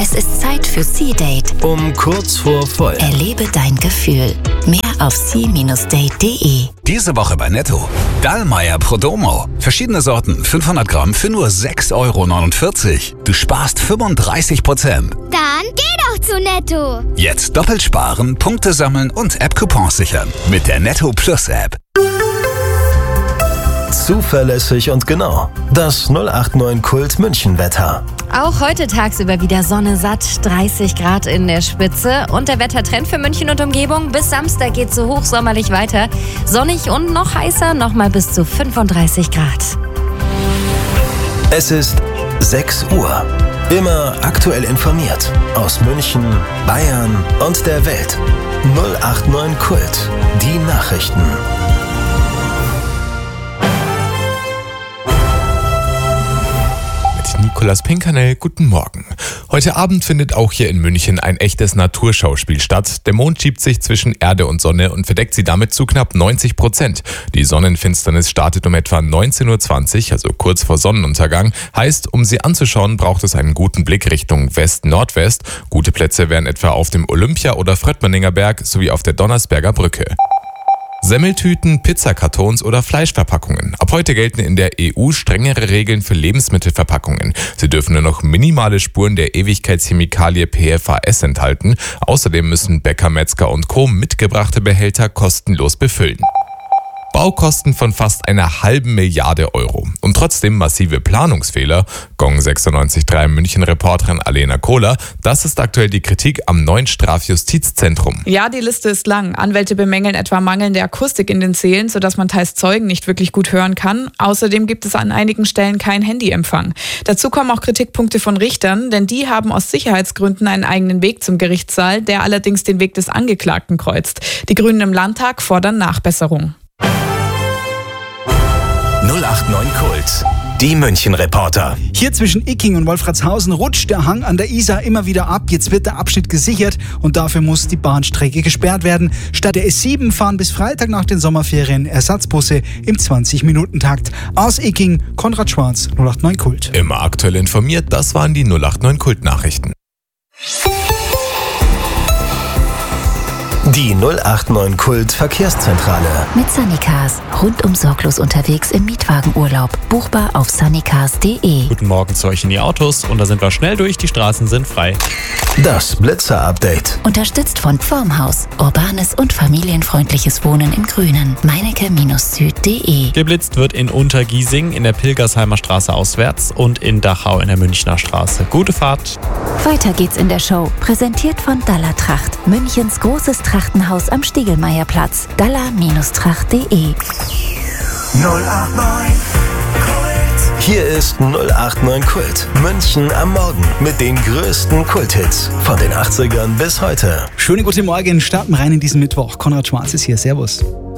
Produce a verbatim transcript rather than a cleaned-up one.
Es ist Zeit für Sea-Date. Um kurz vor voll. Erlebe dein Gefühl. Mehr auf sea Bindestrich date punkt de. Diese Woche bei Netto. Dallmayr Prodomo. Verschiedene Sorten, fünfhundert Gramm für nur sechs Euro neunundvierzig. Du sparst fünfunddreißig Prozent. Dann geh doch zu Netto. Jetzt doppelt sparen, Punkte sammeln und App-Coupons sichern. Mit der Netto Plus App. Zuverlässig und genau. Das null acht neun Kult München Wetter. Auch heute tagsüber wieder Sonne satt, dreißig Grad in der Spitze. Und der Wettertrend für München und Umgebung. Bis Samstag geht so hochsommerlich weiter. Sonnig und noch heißer, nochmal bis zu fünfunddreißig Grad. Es ist sechs Uhr. Immer aktuell informiert. Aus München, Bayern und der Welt. null acht neun Kult. Die Nachrichten. Nikolaus Pinkernell, guten Morgen. Heute Abend findet auch hier in München ein echtes Naturschauspiel statt. Der Mond schiebt sich zwischen Erde und Sonne und verdeckt sie damit zu knapp neunzig Prozent. Die Sonnenfinsternis startet um etwa neunzehn Uhr zwanzig, also kurz vor Sonnenuntergang. Heißt, um sie anzuschauen, braucht es einen guten Blick Richtung West-Nordwest. Gute Plätze wären etwa auf dem Olympia- oder Fröttmanninger Berg sowie auf der Donnersberger Brücke. Semmeltüten, Pizzakartons oder Fleischverpackungen. Ab heute gelten in der E U strengere Regeln für Lebensmittelverpackungen. Sie dürfen nur noch minimale Spuren der Ewigkeitschemikalie P F A S enthalten. Außerdem müssen Bäcker, Metzger und Co. mitgebrachte Behälter kostenlos befüllen. Baukosten von fast einer halben Milliarde Euro. Und trotzdem massive Planungsfehler. Gong sechsundneunzig Komma drei München-Reporterin Alena Kohler. Das ist aktuell die Kritik am neuen Strafjustizzentrum. Ja, die Liste ist lang. Anwälte bemängeln etwa mangelnde Akustik in den Sälen, sodass man teils Zeugen nicht wirklich gut hören kann. Außerdem gibt es an einigen Stellen keinen Handyempfang. Dazu kommen auch Kritikpunkte von Richtern, denn die haben aus Sicherheitsgründen einen eigenen Weg zum Gerichtssaal, der allerdings den Weg des Angeklagten kreuzt. Die Grünen im Landtag fordern Nachbesserung. null acht neun Kult. Die München-Reporter. Hier zwischen Icking und Wolfratshausen rutscht der Hang an der Isar immer wieder ab. Jetzt wird der Abschnitt gesichert und dafür muss die Bahnstrecke gesperrt werden. Statt der S sieben fahren bis Freitag nach den Sommerferien Ersatzbusse im zwanzig-Minuten-Takt. Aus Icking, Konrad Schwarz, null acht neun Kult. Immer aktuell informiert, das waren die null acht neun Kult-Nachrichten. Die null acht neun Kult Verkehrszentrale. Mit Sunnycars. Rundum sorglos unterwegs im Mietwagenurlaub. Buchbar auf sunnycars punkt de. Guten Morgen zu euch in die Autos und da sind wir schnell durch, die Straßen sind frei. Das Blitzer-Update. Unterstützt von Formhaus. Urbanes und familienfreundliches Wohnen im Grünen. meinecke Süd punkt de. Geblitzt wird in Untergiesing, in der Pilgersheimer Straße auswärts und in Dachau in der Münchner Straße. Gute Fahrt. Weiter geht's in der Show. Präsentiert von Dalla Tracht. Münchens großes Trachtenhaus am Stiegelmeierplatz. dalla Tracht punkt de. null acht neun Kult. Hier ist null acht neun Kult. München am Morgen mit den größten Kulthits von den achtzigern bis heute. Schönen guten Morgen, starten rein in diesen Mittwoch. Konrad Schwarz ist hier, servus.